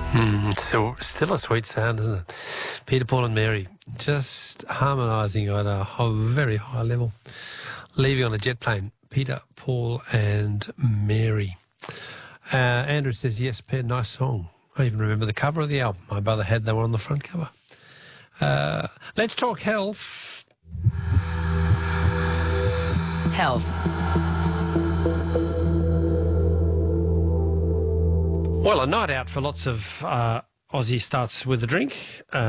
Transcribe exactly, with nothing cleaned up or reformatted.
Mm, so still a sweet sound, isn't it? Peter, Paul and Mary, just harmonising at a ho- very high level. Leaving on a jet plane, Peter, Paul and Mary. Uh, Andrew says, yes, Peter, nice song. I even remember the cover of the album. My brother had that one on the front cover. Uh, let's talk health. Health. Well, a night out for lots of uh, Aussie starts with a drink. Uh,